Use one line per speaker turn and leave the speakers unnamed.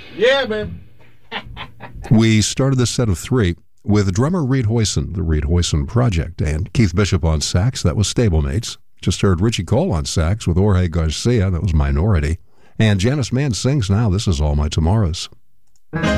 Yeah, man.
We started this set of three with drummer Reed Hoyson, the Reed Hoyson Project, and Keith Bishop on sax. That was Stablemates. Just heard Richie Cole on sax with Jorge Garcia. That was Minority. And Janice Mann sings now. This is All My Tomorrows.